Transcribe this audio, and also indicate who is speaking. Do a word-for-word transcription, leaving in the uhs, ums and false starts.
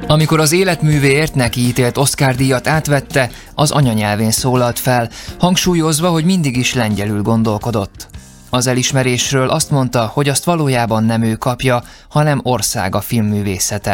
Speaker 1: Amikor az életművéért neki ítélt Oscar-díjat átvette, az anyanyelvén szólalt fel, hangsúlyozva, hogy mindig is lengyelül gondolkodott. Az elismerésről azt mondta, hogy azt valójában nem ő kapja, hanem országa filmművészete.